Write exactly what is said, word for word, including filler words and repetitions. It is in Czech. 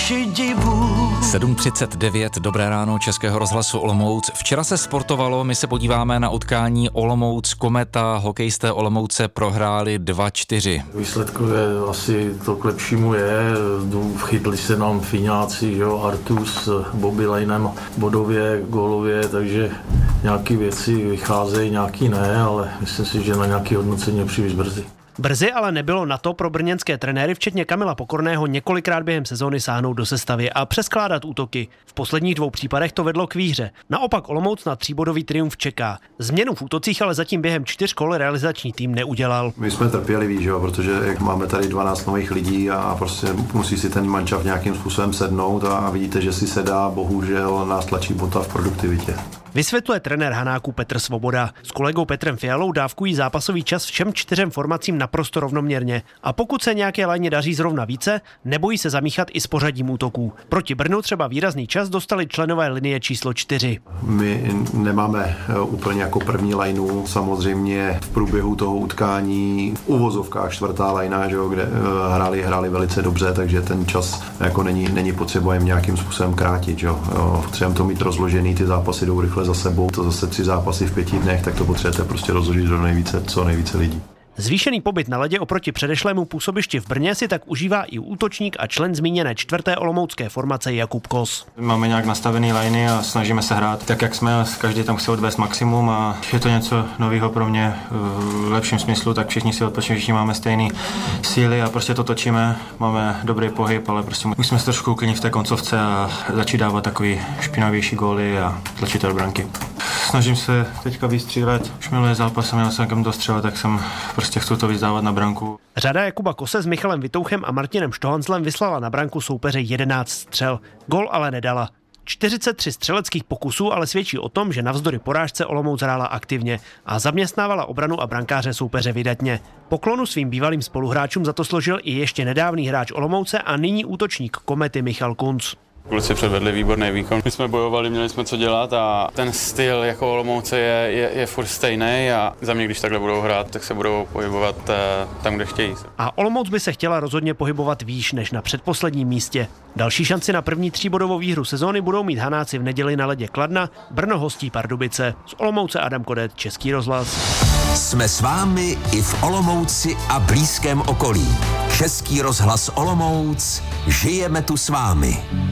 říši divu. sedm třicet devět, dobré ráno Českého rozhlasu Olomouc. Včera se sportovalo, my se podíváme na utkání Olomouc Kometa. Hokejisté Olomouce prohráli dva čtyři. Výsledkově asi to k lepšímu je. Chytli se nám Fiňáci, jo, Artus, Bobby Lanem, bodově, gólově, takže nějaké věci vycházejí, nějaký ne, ale myslím si, že na nějaké hodnocení je příliš brzy. Brzy ale nebylo na to pro brněnské trenéry, včetně Kamila Pokorného, několikrát během sezóny sáhnout do sestavy a přeskládat útoky. V posledních dvou případech to vedlo k výhře. Naopak Olomouc na tříbodový triumf čeká. Změnu v útocích ale zatím během čtyř kol realizační tým neudělal. My jsme trpěliví, že jo, protože jak máme tady dvanáct nových lidí a prostě musí si ten mančav nějakým způsobem sednout a vidíte, že si sedá, bohužel nás tlačí bota v produktivitě. Vysvětluje trenér Hanáků Petr Svoboda. S kolegou Petrem Fialou dávkují zápasový čas všem čtyřem formacím naprosto rovnoměrně. A pokud se nějaké lajně daří zrovna více, nebojí se zamíchat i s pořadím útoků. Proti Brnu třeba výrazný čas dostali členové linie číslo čtyři. My nemáme úplně jako první lajnu, samozřejmě v průběhu toho utkání v uvozovkách čtvrtá lajna, že jo, kde hráli, hráli velice dobře, takže ten čas jako není, není potřeba jim nějakým způsobem krátit. Že jo. Potřebujeme to mít rozložený, ty zápasy jdou rychle za sebou, to zase tři zápasy v pěti dnech, tak to potřebujete prostě rozložit do nejvíce, co nejvíce lidí. Zvýšený pobyt na ledě oproti předešlému působišti v Brně si tak užívá i útočník a člen zmíněné čtvrté olomoucké formace Jakub Kos. Máme nějak nastavený liney a snažíme se hrát tak, jak jsme, každý tam chce odvést maximum a je to něco nového pro mě v lepším smyslu, tak všichni si odpočíme, všichni máme stejné síly a prostě to točíme, máme dobrý pohyb, ale prostě musíme se trošku uklidnit v té koncovce a začít dávat takový špinavější góly a tlačit do branky. Snažím se teďka vystřílet, už minulý zápas jsem měl jsem kam dostřelit, tak jsem prostě chci to vyzdávat na branku. Řada Jakuba Kose s Michalem Vitouchem a Martinem Štohanzlem vyslala na branku soupeře jedenáct střel. Gól ale nedala. čtyřicet tři střeleckých pokusů ale svědčí o tom, že navzdory porážce Olomouc hrála aktivně a zaměstnávala obranu a brankáře soupeře vydatně. Poklonu svým bývalým spoluhráčům za to složil i ještě nedávný hráč Olomouce a nyní útočník Komety Michal Kunc. Kluci předvedli výborný výkon. My jsme bojovali, měli jsme co dělat a ten styl jako Olomouce je, je, je furt stejný a za mě, když takhle budou hrát, tak se budou pohybovat tam, kde chtějí. A Olomouc by se chtěla rozhodně pohybovat výš než na předposledním místě. Další šanci na první tříbodovou výhru sezóny budou mít Hanáci v neděli na ledě Kladna, Brno hostí Pardubice. Z Olomouce Adam Kodet, Český rozhlas. Jsme s vámi i v Olomouci a blízkém okolí. Český rozhlas Olomouc, žijeme tu s vámi.